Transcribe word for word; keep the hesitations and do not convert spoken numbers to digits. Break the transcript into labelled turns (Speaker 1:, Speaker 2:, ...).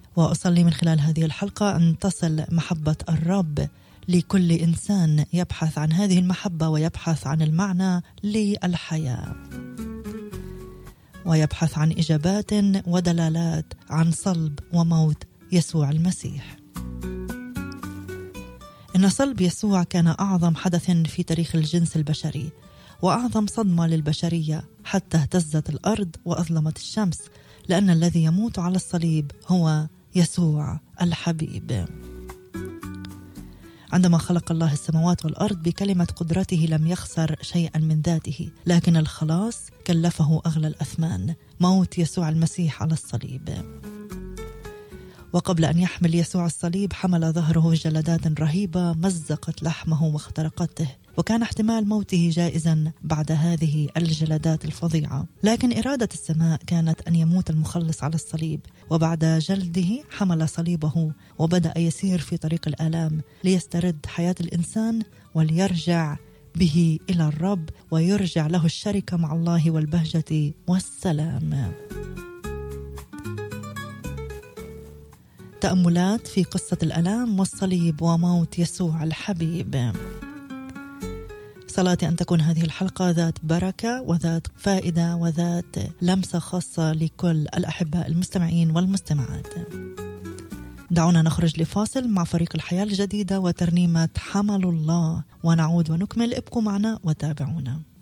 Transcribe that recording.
Speaker 1: وأصلي من خلال هذه الحلقة أن تصل محبة الرب لكل إنسان يبحث عن هذه المحبة ويبحث عن المعنى للحياة، ويبحث عن إجابات ودلالات عن صلب وموت يسوع المسيح. إن صلب يسوع كان أعظم حدث في تاريخ الجنس البشري، وأعظم صدمة للبشرية، حتى اهتزت الأرض وأظلمت الشمس، لأن الذي يموت على الصليب هو يسوع الحبيب. عندما خلق الله السماوات والأرض بكلمة قدرته لم يخسر شيئا من ذاته، لكن الخلاص كلفه أغلى الأثمان، موت يسوع المسيح على الصليب. وقبل أن يحمل يسوع الصليب حمل ظهره جلدات رهيبة مزقت لحمه واخترقته، وكان احتمال موته جائزا بعد هذه الجلدات الفظيعة، لكن إرادة السماء كانت أن يموت المخلص على الصليب، وبعد جلده حمل صليبه وبدأ يسير في طريق الآلام ليسترد حياة الإنسان وليرجع به إلى الرب ويرجع له الشركة مع الله والبهجة والسلام. تأملات في قصة الآلام والصليب وموت يسوع الحبيب. صلاتي أن تكون هذه الحلقة ذات بركة وذات فائدة وذات لمسة خاصة لكل الأحباء المستمعين والمستمعات. دعونا نخرج لفاصل مع فريق الحياة الجديدة وترنيمة حمل الله، ونعود ونكمل. ابقوا معنا وتابعونا.